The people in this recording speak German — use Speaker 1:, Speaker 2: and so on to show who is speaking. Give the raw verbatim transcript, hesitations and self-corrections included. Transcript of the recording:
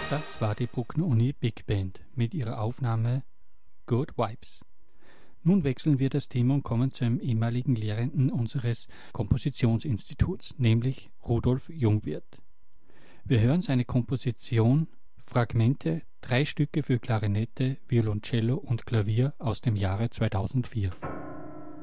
Speaker 1: Das war die Bruckner Uni Big Band mit ihrer Aufnahme Good Vibes. Nun wechseln wir das Thema und kommen zu einem ehemaligen Lehrenden unseres Kompositionsinstituts, nämlich Rudolf Jungwirth. Wir hören seine Komposition Fragmente, drei Stücke für Klarinette, Violoncello und Klavier aus dem Jahre zweitausendvier.